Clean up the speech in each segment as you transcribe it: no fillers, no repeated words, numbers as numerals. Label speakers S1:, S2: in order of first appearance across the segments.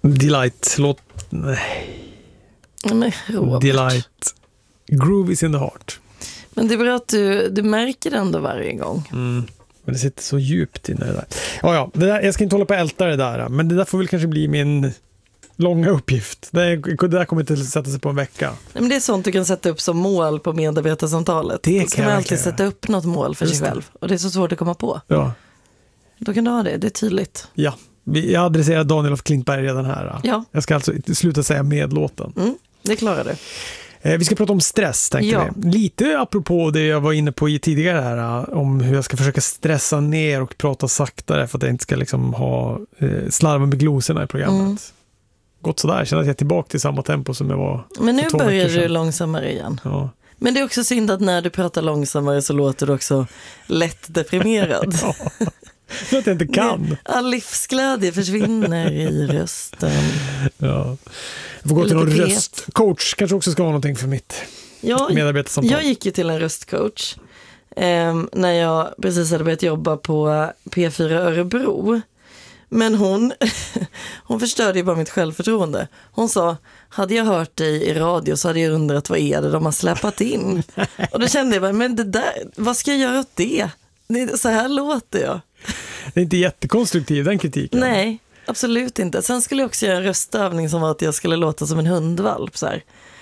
S1: Delight, låt... Nej.
S2: Men Robert.
S1: Delight. Groove is in the heart.
S2: Men det är bra att du märker det ändå varje gång.
S1: Men det sitter så djupt inne det där. Ja, det där, jag ska inte hålla på att älta det där. Men det där får väl kanske bli min långa uppgift. Det där kommer inte att sätta sig på en vecka.
S2: Men det är sånt du kan sätta upp som mål på medarbetarsamtalet.
S1: Det
S2: Då ska man alltid sätta upp något mål för sig själv. Och det är så svårt att komma på.
S1: Ja.
S2: Då kan du ha det är tydligt.
S1: Ja, jag adresserar Daniel af Klintberg redan här.
S2: Ja.
S1: Jag ska alltså sluta säga med låten.
S2: Det klarar du.
S1: Vi ska prata om stress, tänkte vi. Lite apropå det jag var inne på tidigare här, om hur jag ska försöka stressa ner och prata saktare för att jag inte ska liksom ha slarva med glosorna i programmet. Gått sådär, känner att jag är tillbaka till samma tempo som jag var.
S2: Men nu börjar du långsammare igen.
S1: Ja.
S2: Men det är också synd att när du pratar långsammare så låter du också lätt deprimerad.
S1: Ja. Så att jag inte kan.
S2: All livsglädje försvinner i rösten.
S1: Ja. Jag får gå till någon röstcoach. Kanske också ska ha någonting för mitt medarbetarsamtal.
S2: Jag gick ju till en röstcoach när jag precis hade börjat jobba på P4 Örebro. Men hon förstörde ju bara mitt självförtroende. Hon sa, hade jag hört dig i radio så hade jag undrat vad är det de har släpat in. Och då kände jag bara, men det där, vad ska jag göra åt det? Så här låter jag.
S1: Det är inte jättekonstruktiv den kritiken.
S2: Nej, absolut inte. Sen skulle jag också göra en röstövning som var att jag skulle låta som en hundvalp. Så här.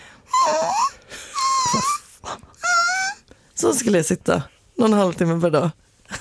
S2: Så skulle jag sitta någon halvtimme per dag.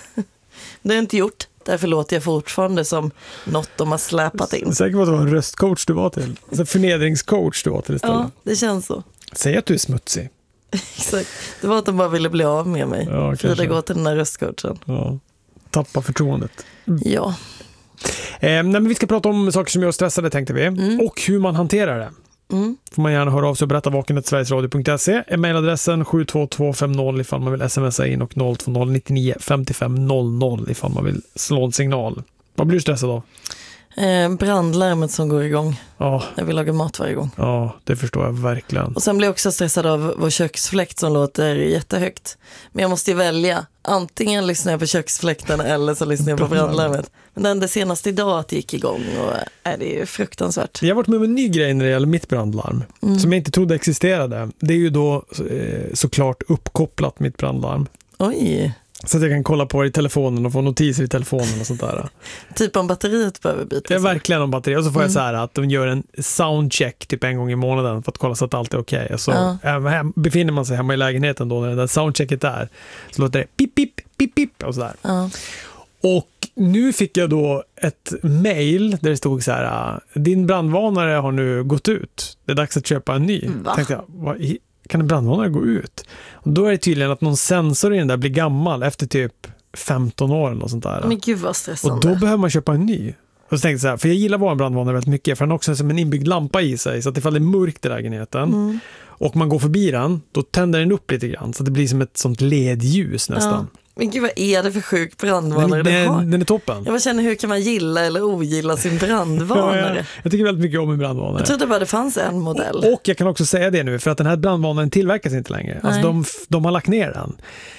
S2: Det har jag inte gjort. Därför låter jag fortfarande som något de har släpat in.
S1: Säkert att det var en röstcoach du var till. Alltså förnedringscoach du var till istället.
S2: Ja, det känns så.
S1: Säg att du är smutsig.
S2: Exakt. Det var att de bara ville bli av med mig.
S1: Ja,
S2: Frida går till den här röstcoachen.
S1: Ja. Tappa förtroendet.
S2: Ja.
S1: Nej, men vi ska prata om saker som gör oss stressade, tänkte vi. Och hur man hanterar det. Får man gärna höra av sig och berätta vaken@sverigesradio.se. Mailadressen 72250 ifall man vill smsa in och 020 99 55 00 ifall man vill slå en signal. Vad blir du stressad av?
S2: Brandlarmet som går igång.
S1: Ja.
S2: Jag vill laga mat varje gång.
S1: Ja, det förstår jag verkligen.
S2: Och sen blir jag också stressad av vår köksfläkt som låter jättehögt. Men jag måste ju välja. Antingen lyssnar jag på köksfläkten eller så lyssnar jag på brandlarmet. Men det senaste idag att det gick igång och det är ju fruktansvärt.
S1: Jag har varit med om en ny grej när det gäller mitt brandlarm som jag inte trodde existerade. Det är ju då såklart uppkopplat mitt brandlarm.
S2: Oj.
S1: Så att jag kan kolla på det i telefonen och få notiser i telefonen och sånt där.
S2: Typ om batteriet behöver bytas.
S1: Det är verkligen om batteri. Och så får jag så här att de gör en soundcheck typ en gång i månaden för att kolla så att allt är okej. Och så befinner man sig hemma i lägenheten då när den där soundchecket är. Så låter det pip, pip, pip, pip och sådär. Och nu fick jag då ett mejl där det stod så här: din brandvarnare har nu gått ut. Det är dags att köpa en ny. Tänkte jag, kan en brandvarnare gå ut? Och då är det tydligen att någon sensor i den där blir gammal efter typ 15 år eller något sånt där.
S2: Men gud vad stressande.
S1: Och då behöver man köpa en ny. Och så tänkte jag så här, för jag gillar vår brandvarnare väldigt mycket, för den har också som en inbyggd lampa i sig, så att ifall det är mörkt i lägenheten och man går förbi den, då tänder den upp lite grann, så det blir som ett sånt ledljus nästan.
S2: Men gud, vad är det för sjuk brandvarnare du har?
S1: Den är toppen.
S2: Jag bara känner, hur kan man gilla eller ogilla sin brandvarnare?
S1: Jag tycker väldigt mycket om en brandvarnare.
S2: Jag trodde bara det fanns en modell.
S1: Och jag kan också säga det nu, för att den här brandvarnaren tillverkas inte längre. Alltså de har lagt ner den.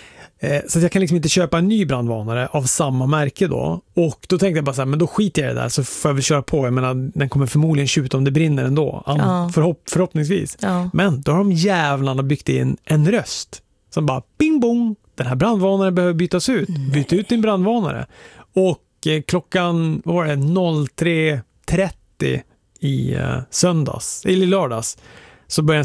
S1: Så jag kan liksom inte köpa en ny brandvarnare av samma märke då. Och då tänkte jag bara så här, men då skiter jag i det där, så får jag väl köra på. Jag menar, den kommer förmodligen tjuta om det brinner ändå. Förhoppningsvis. Ja. Men då har de jävlarna byggt in en röst som bara bing bong. Den här brandvarnaren behöver bytas ut. Byt ut din brandvarnare. Och klockan 03:30 i lördags så börjar